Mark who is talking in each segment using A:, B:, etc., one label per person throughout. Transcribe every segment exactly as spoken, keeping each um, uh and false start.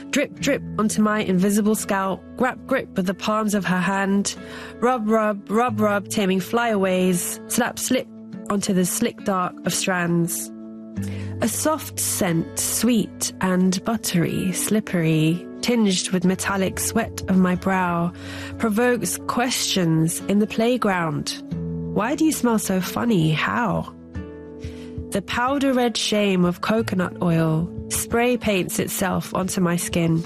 A: Drip, drip onto my invisible scalp, grab grip with the palms of her hand, rub, rub, rub, rub, taming flyaways, slap, slip onto the slick dark of strands. A soft scent, sweet and buttery, slippery, tinged with metallic sweat of my brow, provokes questions in the playground. Why do you smell so funny? How? The powder red shame of coconut oil spray paints itself onto my skin.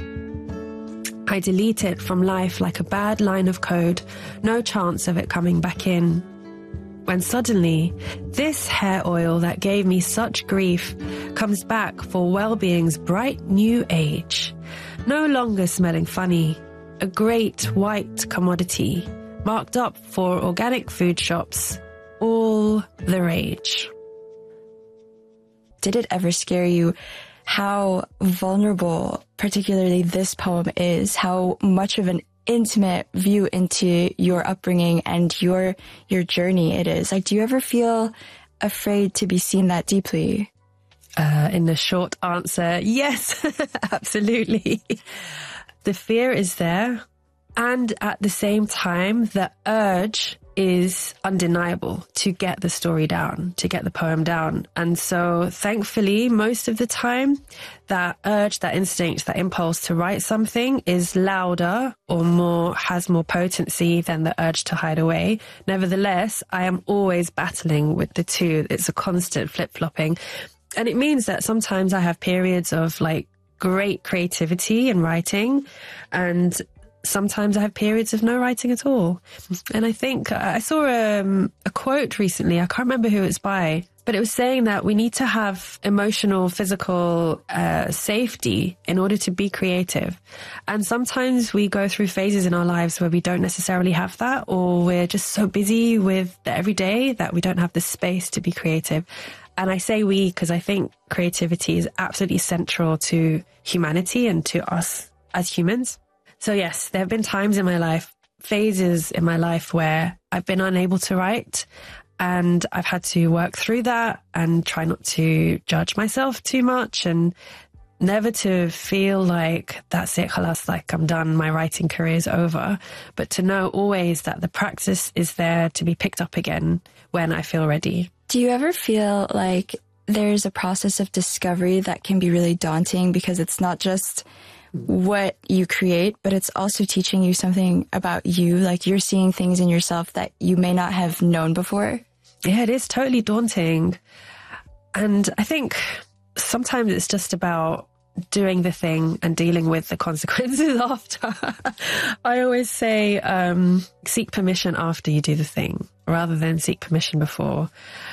A: I delete it from life like a bad line of code, no chance of it coming back in. When suddenly, this hair oil that gave me such grief comes back for well-being's bright new age. No longer smelling funny, a great white commodity, marked up for organic food shops, all the rage.
B: Did it ever scare you how vulnerable, particularly this poem is, how much of an intimate view into your upbringing and your your journey it is? Like, do you ever feel afraid to be seen that deeply?
A: Uh, in the short answer, yes, absolutely. The fear is there. And at the same time, the urge is undeniable to get the story down, to get the poem down. And so thankfully, most of the time, that urge, that instinct, that impulse to write something is louder or more, has more potency than the urge to hide away. Nevertheless, I am always battling with the two. It's a constant flip-flopping. And it means that sometimes I have periods of like great creativity in writing, and sometimes I have periods of no writing at all. And I think I saw um, a quote recently, I can't remember who it's by, but it was saying that we need to have emotional, physical uh, safety in order to be creative. And sometimes we go through phases in our lives where we don't necessarily have that, or we're just so busy with the everyday that we don't have the space to be creative. And I say we because I think creativity is absolutely central to humanity and to us as humans. So yes, there have been times in my life, phases in my life where I've been unable to write, and I've had to work through that and try not to judge myself too much and never to feel like that's it, khalas, like I'm done, my writing career is over, but to know always that the practice is there to be picked up again when I feel ready.
B: Do you ever feel like there's a process of discovery that can be really daunting because it's not just what you create, but it's also teaching you something about you, like you're seeing things in yourself that you may not have known before?
A: Yeah, it is totally daunting. And I think sometimes it's just about doing the thing and dealing with the consequences after. I always say, um, seek permission after you do the thing rather than seek permission before.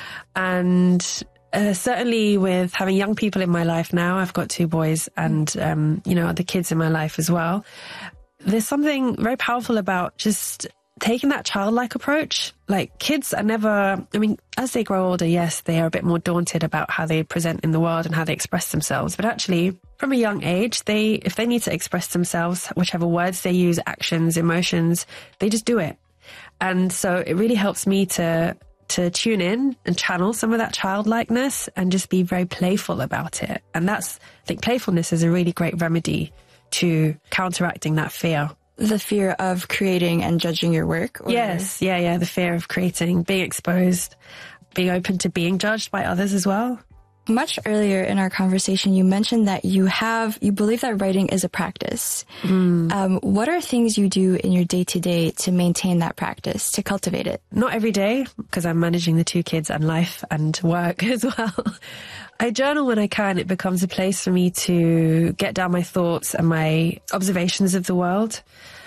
A: And Uh, certainly with having young people in my life now, I've got two boys and, um, you know, other kids in my life as well. There's something very powerful about just taking that childlike approach. Like, kids are never, I mean, as they grow older, yes, they are a bit more daunted about how they present in the world and how they express themselves. But actually, from a young age, they, if they need to express themselves, whichever words they use, actions, emotions, they just do it. And so it really helps me to to tune in and channel some of that childlikeness and just be very playful about it. And that's, I think playfulness is a really great remedy to counteracting that fear.
B: The fear of creating and judging your work? Or?
A: Yes, yeah, yeah, the fear of creating, being exposed, being open to being judged by others as well.
B: Much earlier in our conversation, you mentioned that you have, you believe that writing is a practice. Mm. Um, what are things you do in your day-to-day to maintain that practice, to cultivate it?
A: Not every day, because I'm managing the two kids and life and work as well. I journal when I can. It becomes a place for me to get down my thoughts and my observations of the world,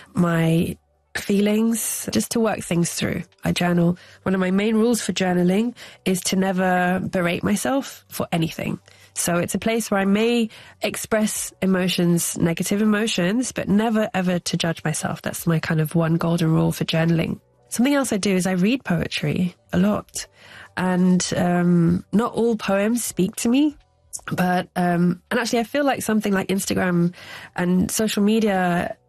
A: my feelings, just to work things through. I journal. One of my main rules for journaling is to never berate myself for anything. So it's a place where I may express emotions, negative emotions, but never ever to judge myself. That's my kind of one golden rule for journaling. Something else I do is I read poetry a lot. And um, not all poems speak to me. But, um, and actually I feel like something like Instagram and social media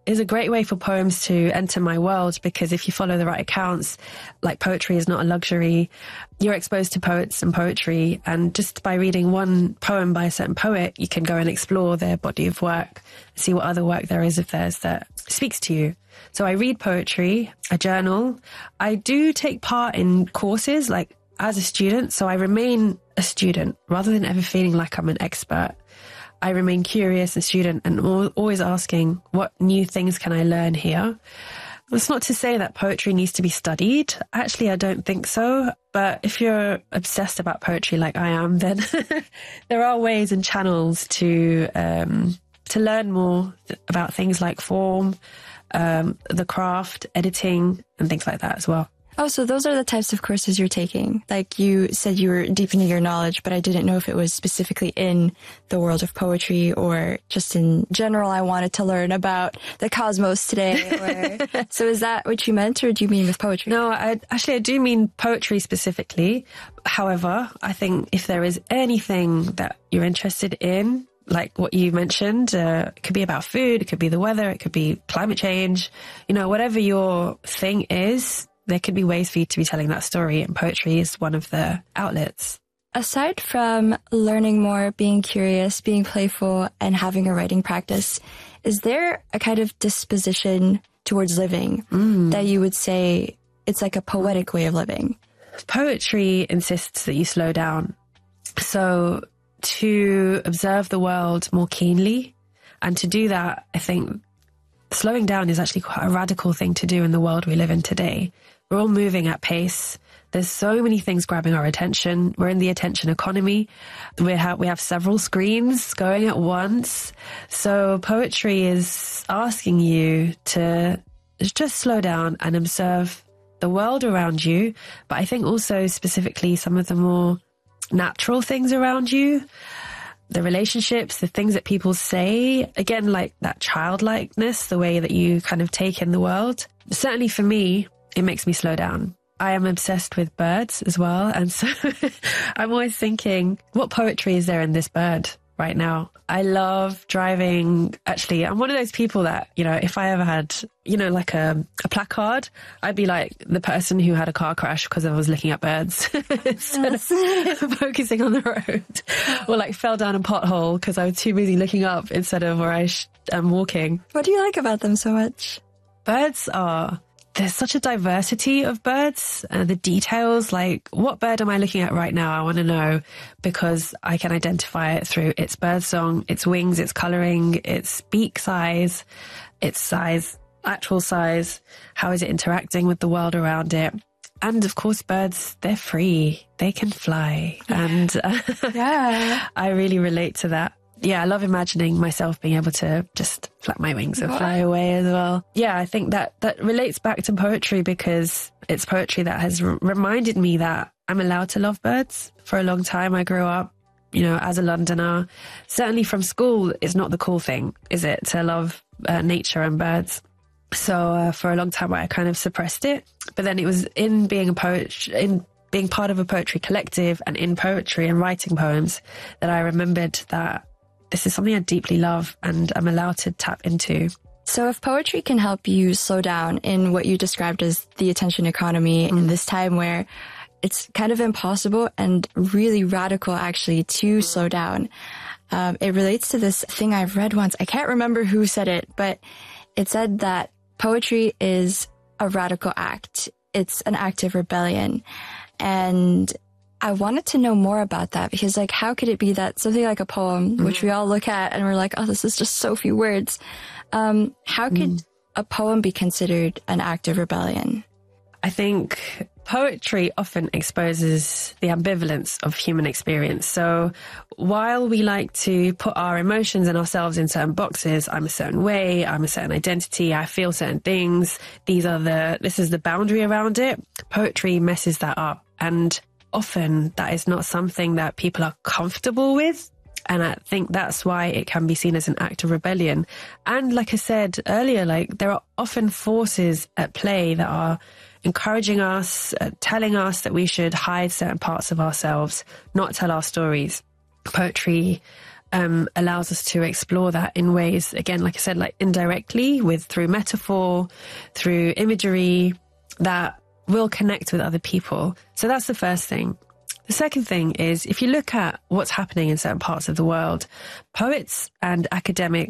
A: is a great way for poems to enter my world, because if you follow the right accounts, like poetry is not a luxury. You're exposed to poets and poetry, and just by reading one poem by a certain poet, you can go and explore their body of work, see what other work there is of theirs that speaks to you. So I read poetry, I journal. I do take part in courses, like as a student, so I remain a student rather than ever feeling like I'm an expert. I remain curious, a student, and always asking, what new things can I learn here? It's not to say that poetry needs to be studied. Actually, I don't think so. But if you're obsessed about poetry like I am, then there are ways and channels to um, to learn more about things like form, um, the craft, editing, and things like that as well.
B: Oh, so those are the types of courses you're taking. Like you said, you were deepening your knowledge, but I didn't know if it was specifically in the world of poetry or just in general. I wanted to learn about the cosmos today. Or... So is that what you meant, or do you mean with poetry?
A: No, I, actually, I do mean poetry specifically. However, I think if there is anything that you're interested in, like what you mentioned, uh, it could be about food, it could be the weather, it could be climate change, you know, whatever your thing is, there could be ways for you to be telling that story, and poetry is one of the outlets.
B: Aside from learning more, being curious, being playful, and having a writing practice, is there a kind of disposition towards living mm. that you would say it's like a poetic way of living?
A: Poetry insists that you slow down. So to observe the world more keenly, and to do that, I think slowing down is actually quite a radical thing to do in the world we live in today. We're all moving at pace. There's so many things grabbing our attention. We're in the attention economy. We have, we have several screens going at once. So poetry is asking you to just slow down and observe the world around you. But I think also specifically some of the more natural things around you, the relationships, the things that people say, again, like that childlikeness, the way that you kind of take in the world. Certainly for me, it makes me slow down. I am obsessed with birds as well. And so I'm always thinking, what poetry is there in this bird right now? I love driving. Actually, I'm one of those people that, you know, if I ever had, you know, like a, a placard, I'd be like the person who had a car crash because I was looking at birds instead of focusing on the road, or like fell down a pothole because I was too busy looking up instead of where I sh- am walking.
B: What do you like about them so much?
A: Birds are... There's such a diversity of birds, uh, the details, like what bird am I looking at right now? I want to know, because I can identify it through its bird song, its wings, its colouring, its beak size, its size, actual size. How is it interacting with the world around it? And of course, birds, they're free. They can fly. And uh, yeah, I really relate to that. Yeah, I love imagining myself being able to just flap my wings and fly away as well. Yeah, I think that that relates back to poetry, because it's poetry that has r- reminded me that I'm allowed to love birds. For a long time, I grew up, you know, as a Londoner. Certainly from school, it's not the cool thing, is it, to love uh, nature and birds? So uh, for a long time, I kind of suppressed it. But then it was in being a poet, in being part of a poetry collective and in poetry and writing poems, that I remembered that this is something I deeply love and I'm allowed to tap into.
B: So if poetry can help you slow down in what you described as the attention economy mm. in this time where it's kind of impossible and really radical actually to slow down, um, it relates to this thing I've read once. I can't remember who said it, but it said that poetry is a radical act. It's an act of rebellion. And I wanted to know more about that, because like, how could it be that something like a poem, mm-hmm. which we all look at and we're like, oh, this is just so few words. Um, how could mm. a poem be considered an act of rebellion?
A: I think poetry often exposes the ambivalence of human experience. So while we like to put our emotions and ourselves in certain boxes, I'm a certain way, I'm a certain identity, I feel certain things, these are the, this is the boundary around it. Poetry messes that up. And often that is not something that people are comfortable with. And I think that's why it can be seen as an act of rebellion. And like I said earlier, like there are often forces at play that are encouraging us, uh, telling us that we should hide certain parts of ourselves, not tell our stories. Poetry um, allows us to explore that in ways, again, like I said, like indirectly, with through metaphor, through imagery, that will connect with other people. So that's the first thing. The second thing is, if you look at what's happening in certain parts of the world, poets and academics